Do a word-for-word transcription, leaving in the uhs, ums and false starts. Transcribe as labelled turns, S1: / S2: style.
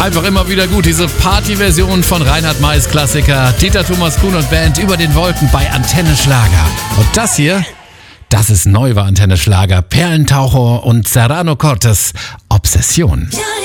S1: Einfach immer wieder gut, diese Partyversion von Reinhard Mays Klassiker, Dieter Thomas Kuhn und Band über den Wolken bei Antenne Schlager. Und das hier, das ist neu bei Antenne Schlager, Perlentaucher und Serrano Cortes, Obsession.